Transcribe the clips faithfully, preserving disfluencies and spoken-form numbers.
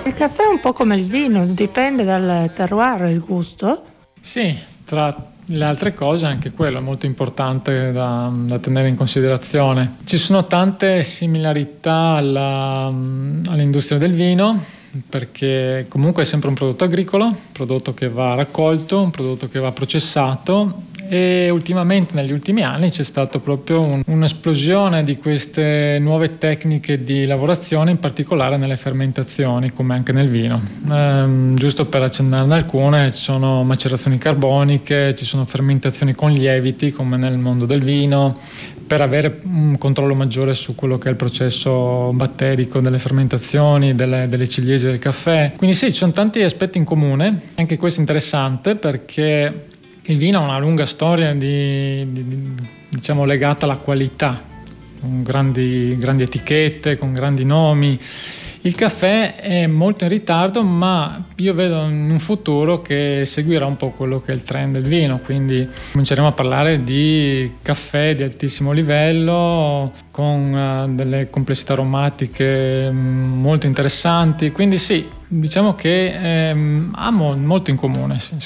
Il caffè è un po' come il vino, dipende dal terroir il gusto. Sì, tra le altre cose anche quello è molto importante da, da tenere in considerazione. Ci sono tante similarità alla, all'industria del vino, perché comunque è sempre un prodotto agricolo, un prodotto che va raccolto, un prodotto che va processato, e ultimamente negli ultimi anni c'è stata proprio un, un'esplosione di queste nuove tecniche di lavorazione, in particolare nelle fermentazioni, come anche nel vino. Ehm, giusto per accennarne alcune, ci sono macerazioni carboniche, ci sono fermentazioni con lieviti come nel mondo del vino, per avere un controllo maggiore su quello che è il processo batterico delle fermentazioni, delle, delle ciliegie del caffè. Quindi sì, ci sono tanti aspetti in comune, anche questo è interessante perché il vino ha una lunga storia di, di, diciamo legata alla qualità, con grandi, grandi etichette, con grandi nomi. Il caffè è molto in ritardo, ma io vedo in un futuro che seguirà un po' quello che è il trend del vino, quindi cominceremo a parlare di caffè di altissimo livello, con uh, delle complessità aromatiche um, molto interessanti, quindi sì, diciamo che um, ha molto in comune. Sì.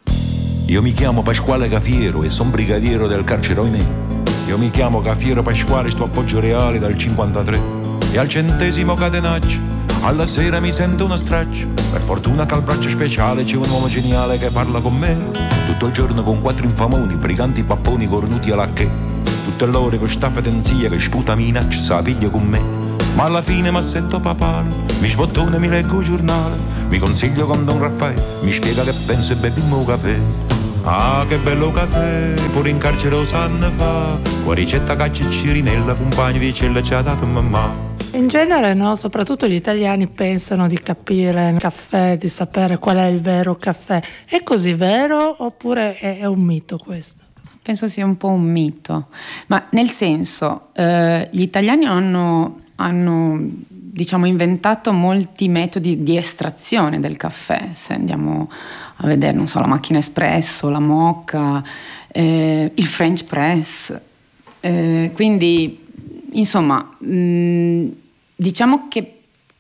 Io mi chiamo Pasquale Cafiero e son brigadiero del carcere Oinè. Io mi chiamo Cafiero Pasquale, sto a Poggio Reale dal cinquantatré. E al centesimo catenaccio, alla sera mi sento uno straccio. Per fortuna che al braccio speciale c'è un uomo geniale che parla con me. Tutto il giorno con quattro infamoni, briganti papponi cornuti alla che. Tutte l'ore con sta fedenzia che sputa minaccia, sa piglia con me. Ma alla fine m'assetto papale, mi sbottone, mi leggo il giornale, mi consiglio con Don Raffaele, mi spiega che penso e bevimmo un caffè. Ah, che bello caffè, pure in carcere lo sanno fa, con ricetta caccia e cirinella, compagni di cella ci ha dato mamma. In genere, no, soprattutto gli italiani pensano di capire il caffè, di sapere qual è il vero caffè. È così vero oppure è, è un mito questo? Penso sia un po' un mito, ma nel senso, eh, gli italiani hanno... hanno diciamo inventato molti metodi di estrazione del caffè. Se andiamo a vedere, non so, la macchina espresso, la moka, eh, il French press, eh, quindi insomma mh, diciamo che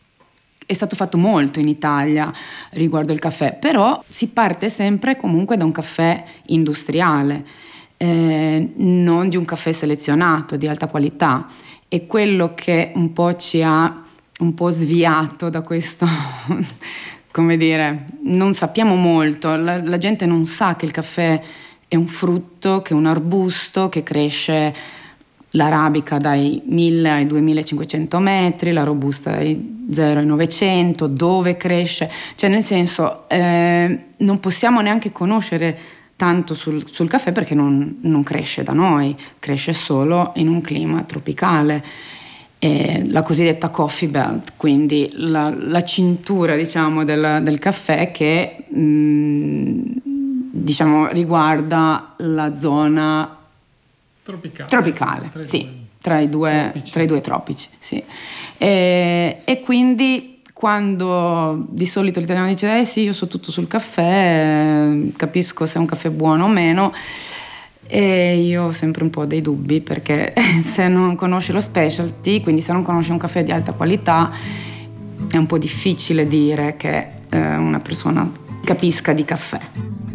è stato fatto molto in Italia riguardo il caffè, però si parte sempre comunque da un caffè industriale, eh, non di un caffè selezionato di alta qualità. E quello che un po' ci ha un po' sviato da questo, come dire, non sappiamo molto, la, la gente non sa che il caffè è un frutto, che è un arbusto, che cresce l'arabica dai mille ai duemilacinquecento metri, la robusta dai zero ai novecento, dove cresce, cioè nel senso eh, non possiamo neanche conoscere tanto sul, sul caffè perché non, non cresce da noi, cresce solo in un clima tropicale, eh, la cosiddetta coffee belt, quindi la, la cintura diciamo del, del caffè che mh, diciamo riguarda la zona tropicale, tropicale tra, sì, tra, i due, tra i due tropici, sì. e, e quindi quando di solito l'italiano dice eh sì, io so tutto sul caffè, capisco se è un caffè buono o meno, e io ho sempre un po' dei dubbi perché se non conosci lo specialty, quindi se non conosci un caffè di alta qualità, è un po' difficile dire che eh, una persona capisca di caffè.